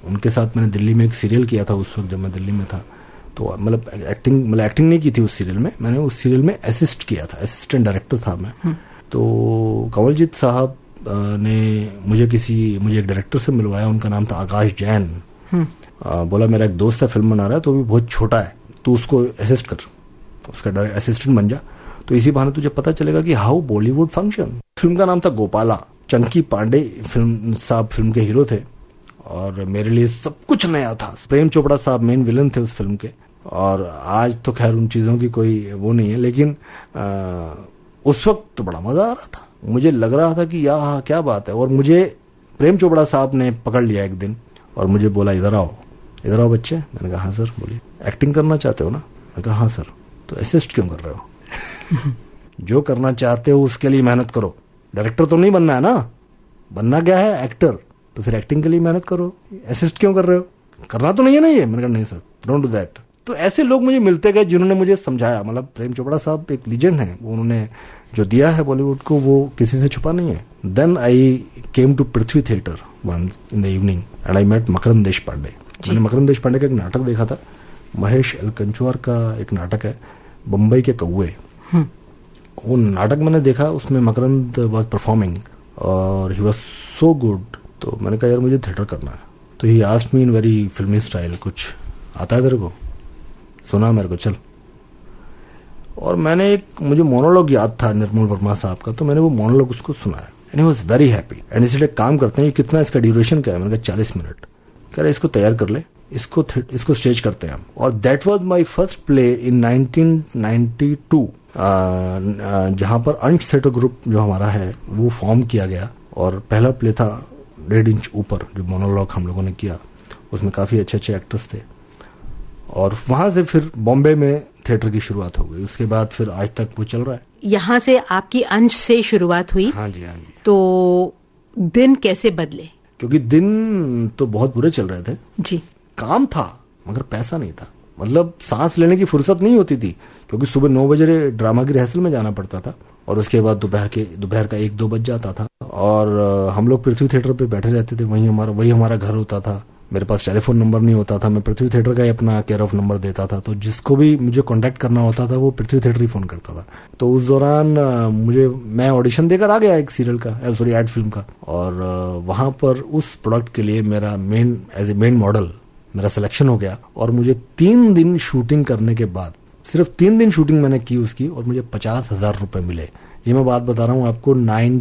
उनके साथ मैंने दिल्ली में एक सीरियल किया था उस वक्त जब मैं दिल्ली में था। तो मतलब एक्टिंग नहीं की थी उस सीरियल में, मैंने उस सीरियल में असिस्ट किया था, असिस्टेंट डायरेक्टर था मैं। तो कंवलजीत साहब ने मुझे एक डायरेक्टर से मिलवाया, उनका नाम था आकाश जैन। बोला मेरा एक दोस्त है फिल्म बना रहा है, तो भी बहुत छोटा है, तू उसको असिस्ट कर, उसका असिस्टेंट बन जा, तो इसी बहाने तुझे पता चलेगा कि हाउ बॉलीवुड फंक्शन। फिल्म का नाम था गोपाला, चंकी पांडे फिल्म के हीरो थे और मेरे लिए सब कुछ नया था। प्रेम चोपड़ा साहब मेन विलन थे उस फिल्म के, और आज तो खैर उन चीजों की कोई वो नहीं है, लेकिन उस वक्त तो बड़ा मजा आ रहा था। मुझे लग रहा था कि यार क्या बात है। और मुझे प्रेम चोपड़ा साहब ने पकड़ लिया एक दिन और मुझे बोला इधर आओ बच्चे। मैंने कहा हाँ सर। बोलिए एक्टिंग करना चाहते हो ना? मैंने कहा हाँ सर। तो असिस्ट क्यों कर रहे हो? जो करना चाहते हो उसके लिए मेहनत करो, डायरेक्टर तो नहीं बनना है ना, बनना क्या है एक्टर, तो फिर एक्टिंग के लिए मेहनत करो, असिस्ट क्यों कर रहे हो, करना तो नहीं है ना ये। मैंने कहा नहीं सर, डोंट डू दैट। तो ऐसे लोग मुझे मिलते गए जिन्होंने मुझे समझाया। मतलब प्रेम चोपड़ा साहब एक लीजेंड हैं, उन्होंने जो दिया है बॉलीवुड को वो किसी से छुपा नहीं है। Then I came to Prithvi theatre one in the evening and I met मकरंद देशपांडे। मैंने मकरंद देशपांडे का एक नाटक देखा था, महेश एलकंचुआर का एक नाटक है बम्बई के कौए। वो नाटक मैंने देखा, उसमें मकरंद वाज परफॉर्मिंग और ही वाज सो गुड। तो मैंने कहा यार मुझे थिएटर करना है। तो he asked me in very फिल्मी स्टाइल, कुछ आता है तेरे को? सुना मेरे को, चल। और मैंने मुझे मोनोलॉग याद था निर्मल वर्मा साहब का, तो मैंने वो मोनोलॉग उसको सुनाया and he was very happy. And इसलिए काम करते हैं, कितना इसका ड्यूरेशन क्या है? मैंने कहा 40 मिनट। कह रहे इसको तैयार कर ले, इसको स्टेज करते हैं हम। और that was my first play in 1992, जहां पर अंश थिएटर ग्रुप जो हमारा है वो फॉर्म किया गया। और पहला प्ले था 1.5 इंच ऊपर, जो मोनोलॉग हम लोगों ने किया, उसमें काफी अच्छे एक्टर्स थे। और वहां से फिर बॉम्बे में थिएटर की शुरुआत हो गई। उसके बाद फिर आज तक वो चल रहा है। यहाँ से आपकी अंश से शुरुआत हुई? हाँ जी। तो दिन कैसे बदले? क्योंकि दिन तो बहुत बुरे चल रहे थे जी। काम था मगर पैसा नहीं था। मतलब सांस लेने की फुर्सत नहीं होती थी, क्योंकि सुबह 9 बजे ड्रामा की रिहर्सल में जाना पड़ता था और उसके बाद दोपहर का 1-2 बज जाता था। और हम लोग पृथ्वी थिएटर पे बैठे रहते थे, वही हमारा घर होता था। मेरे पास टेलीफोन नंबर नहीं होता था, मैं पृथ्वी थिएटर का ही अपना केयर ऑफ नंबर देता था। तो जिसको भी मुझे कांटेक्ट करना होता था वो पृथ्वी थिएटर ही फोन करता था। तो उस दौरान मैं ऑडिशन देकर आ गया एक सीरियल का, एड फिल्म का। और वहां पर उस प्रोडक्ट के लिए मेरा एज ए मेन मॉडल मेरा सिलेक्शन हो गया। और मुझे 3 दिन शूटिंग करने के बाद, सिर्फ 3 दिन शूटिंग मैंने की उसकी, और मुझे 50,000 रुपए मिले। ये मैं बात बता रहा हूँ आपको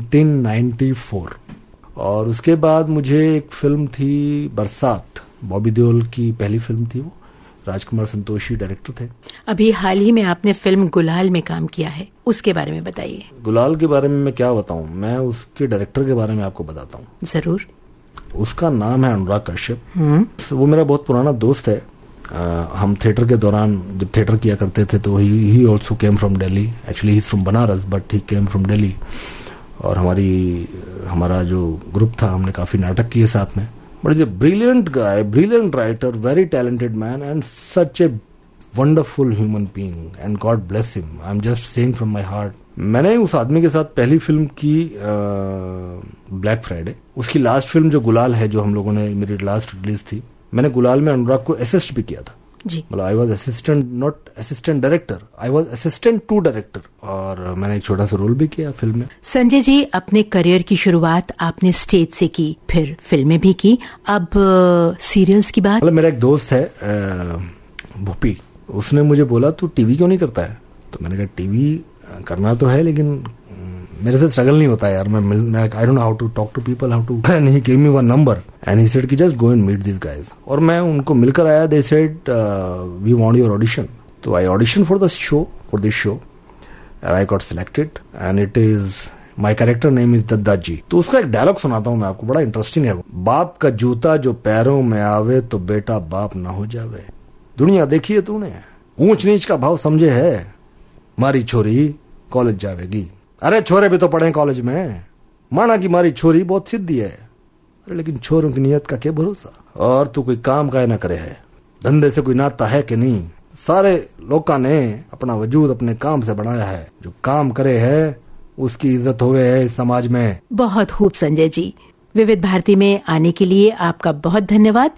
1994। और उसके बाद मुझे एक फिल्म थी बरसात, बॉबी देओल की पहली फिल्म थी वो, राजकुमार संतोषी डायरेक्टर थे। अभी हाल ही में आपने फिल्म गुलाल में काम किया है, उसके बारे में बताइए। गुलाल के बारे में मैं क्या बताऊं, मैं उसके डायरेक्टर के बारे में आपको बताता हूँ। जरूर। उसका नाम है अनुराग कश्यप। वो मेरा बहुत पुराना दोस्त है। हम थिएटर के दौरान जब थिएटर किया करते थे तो he also came from Delhi. Actually he is from Banaras but he came from Delhi. और हमारा जो ग्रुप था, हमने काफी नाटक किए साथ में। But is a brilliant guy, brilliant writer, very talented man and such a wonderful human being and God bless him. I am just saying from my heart. मैंने उस आदमी के साथ पहली फिल्म की ब्लैक फ्राइडे, उसकी लास्ट फिल्म जो गुलाल है, जो हम लोगों ने, मेरी लास्ट रिलीज थी, मैंने गुलाल में अनुराग को असिस्ट भी किया था जी। मतलब I was assistant, not assistant director, I was assistant to director. और मैंने एक छोटा सा रोल भी किया फिल्म में। संजय जी, अपने करियर की शुरुआत आपने स्टेज से की, फिर फिल्में भी की, अब सीरियल्स की बात। मतलब मेरा एक दोस्त है भूपी, उसने मुझे बोला तू टीवी क्यों नहीं करता है? तो मैंने कहा टीवी करना तो है, लेकिन मेरे से स्ट्रगल नहीं होता है यार। मैं I don't know how to talk to people, how to. And he give me one number and he said कि just go and meet this guys. और मैं उनको मिलकर आया। They said we want your audition. तो I audition for this show and I got selected and it is my character name is दद्दा जी। तो उसका एक डायलॉग सुनाता हूँ मैं आपको, बड़ा इंटरेस्टिंग है। बाप का जूता जो पैरों में आवे तो बेटा बाप ना हो जावे। दुनिया देखी है तूने, ऊंच नीच का भाव समझे है, मारी छोरी कॉलेज जावेगी। अरे छोरे भी तो पढ़े कॉलेज में, माना कि मारी छोरी बहुत सिद्धि है, अरे लेकिन छोरों की नियत का क्या भरोसा। और तू कोई काम काहे ना करे है, धंधे से कोई नाता है कि नहीं। सारे लोगों ने अपना वजूद अपने काम से बनाया है, जो काम करे है उसकी इज्जत होवे है इस समाज में। बहुत खूब संजय जी, विविध भारती में आने के लिए आपका बहुत धन्यवाद।